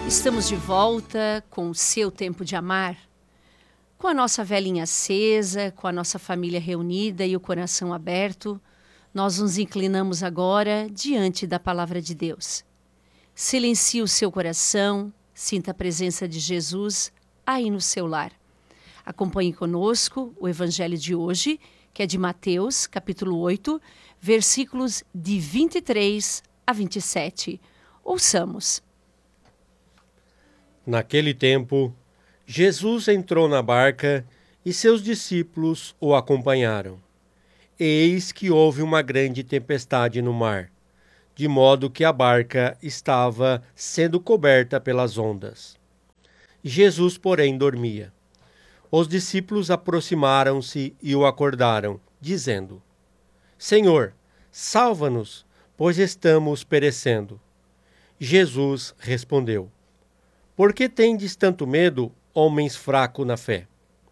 Estamos de volta com o seu tempo de amar, com a nossa velinha acesa, com a nossa família reunida e o coração aberto. Nós nos inclinamos agora diante da palavra de Deus. Silencie o seu coração, sinta a presença de Jesus aí no seu lar. Acompanhe conosco o evangelho de hoje, que é de Mateus, capítulo 8, versículos de 23 a 27. Ouçamos. Naquele tempo, Jesus entrou na barca e seus discípulos o acompanharam. Eis que houve uma grande tempestade no mar, de modo que a barca estava sendo coberta pelas ondas. Jesus, porém, dormia. Os discípulos aproximaram-se e o acordaram, dizendo: Senhor, salva-nos, pois estamos perecendo. Jesus respondeu: Por que tendes tanto medo, homens fracos na fé?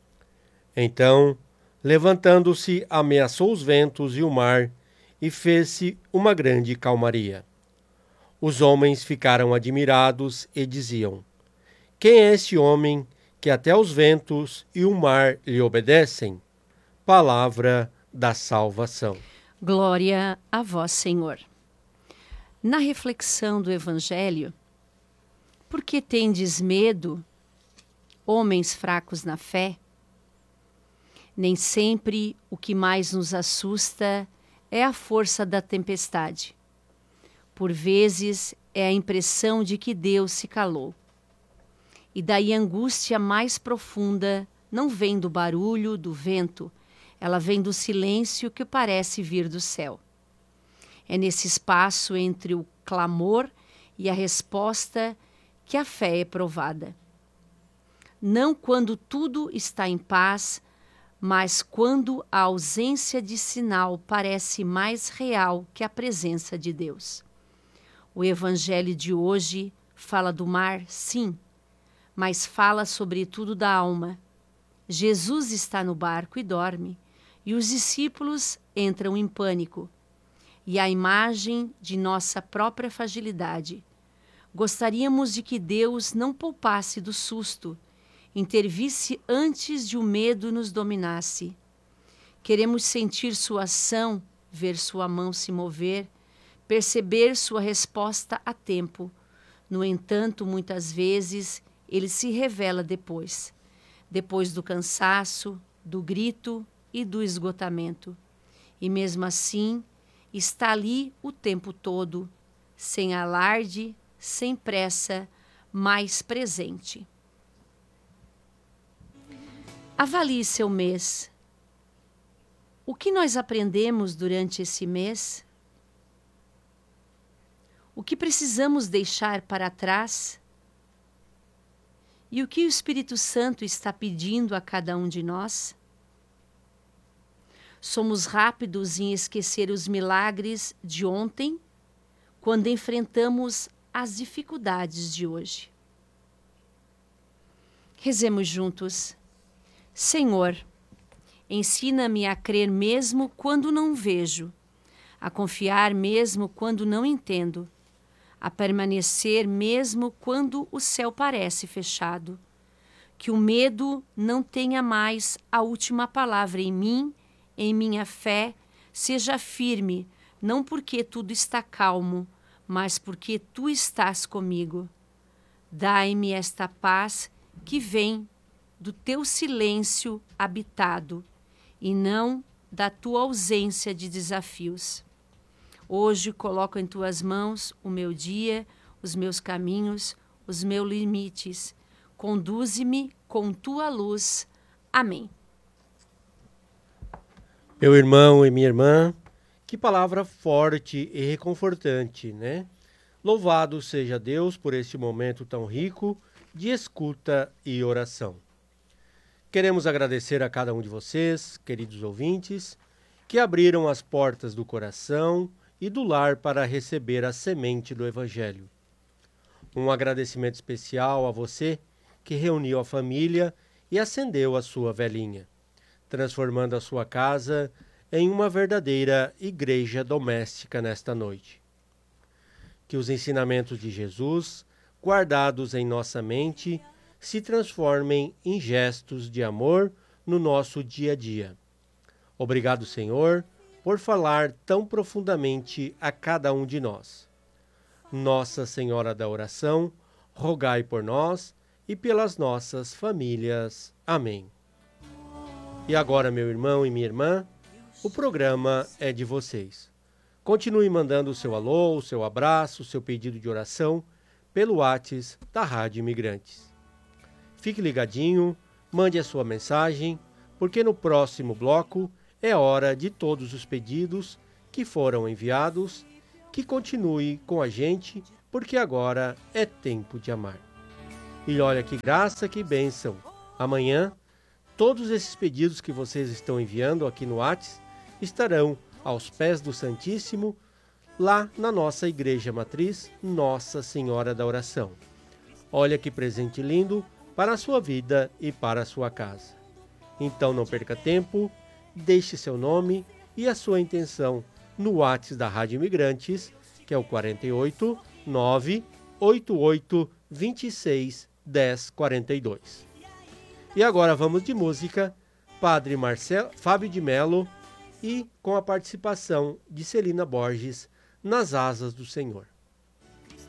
Então, levantando-se, ameaçou os ventos e o mar, e fez-se uma grande calmaria. Os homens ficaram admirados e diziam: Quem é esse homem que até os ventos e o mar lhe obedecem? Palavra da salvação. Glória a vós, Senhor. Na reflexão do evangelho, por que tendes medo, homens fracos na fé? Nem sempre o que mais nos assusta é a força da tempestade. Por vezes é a impressão de que Deus se calou. E daí a angústia mais profunda não vem do barulho, do vento, ela vem do silêncio que parece vir do céu. É nesse espaço entre o clamor e a resposta que a fé é provada. Não quando tudo está em paz, mas quando a ausência de sinal parece mais real que a presença de Deus. O evangelho de hoje fala do mar, sim, mas fala sobretudo da alma. Jesus está no barco e dorme, e os discípulos entram em pânico. E a imagem de nossa própria fragilidade. Gostaríamos de que Deus não poupasse do susto, intervisse antes de o medo nos dominasse. Queremos sentir sua ação, ver sua mão se mover, perceber sua resposta a tempo. No entanto, muitas vezes, ele se revela depois do cansaço, do grito e do esgotamento. E mesmo assim, está ali o tempo todo, sem alarde, sem pressa, mais presente. Avalie seu mês. O que nós aprendemos durante esse mês? O que precisamos deixar para trás? E o que o Espírito Santo está pedindo a cada um de nós? Somos rápidos em esquecer os milagres de ontem, quando enfrentamos as dificuldades de hoje. Rezemos juntos. Senhor, ensina-me a crer mesmo quando não vejo, a confiar mesmo quando não entendo, a permanecer mesmo quando o céu parece fechado. Que o medo não tenha mais a última palavra em mim, em minha fé, seja firme, não porque tudo está calmo, mas porque tu estás comigo. Dai-me esta paz que vem do teu silêncio habitado e não da tua ausência de desafios. Hoje coloco em tuas mãos o meu dia, os meus caminhos, os meus limites. Conduze-me com tua luz. Amém. Meu irmão e minha irmã, que palavra forte e reconfortante, né? Louvado seja Deus por este momento tão rico de escuta e oração. Queremos agradecer a cada um de vocês, queridos ouvintes, que abriram as portas do coração e do lar para receber a semente do Evangelho. Um agradecimento especial a você que reuniu a família e acendeu a sua velinha, transformando a sua casa em uma verdadeira igreja doméstica nesta noite. Que os ensinamentos de Jesus guardados em nossa mente, se transformem em gestos de amor no nosso dia a dia. Obrigado, Senhor, por falar tão profundamente a cada um de nós. Nossa Senhora da Oração, rogai por nós e pelas nossas famílias. Amém. E agora, meu irmão e minha irmã, o programa é de vocês. Continue mandando o seu alô, o seu abraço, o seu pedido de oração pelo WhatsApp da Rádio Imigrantes. Fique ligadinho, mande a sua mensagem, porque no próximo bloco é hora de todos os pedidos que foram enviados. Que continue com a gente, porque agora é tempo de amar. E olha que graça, que bênção! Amanhã, todos esses pedidos que vocês estão enviando aqui no WhatsApp estarão aos pés do Santíssimo, lá na nossa Igreja Matriz, Nossa Senhora da Oração. Olha que presente lindo para a sua vida e para a sua casa. Então não perca tempo, deixe seu nome e a sua intenção no WhatsApp da Rádio Imigrantes, que é o 48 988 26 10 42. E agora vamos de música, Padre Fábio de Melo e com a participação de Celina Borges, Nas Asas do Senhor.